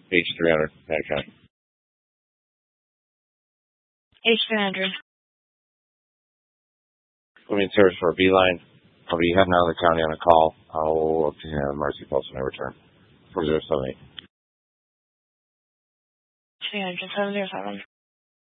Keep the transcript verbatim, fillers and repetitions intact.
H three hundred, Bannock County. H three hundred. Put me in service for a beeline. I'll be heading out of the county on a call. I'll obtain a Mercy Pulse when I return. four zero seven eight. three hundred, seven zero seven.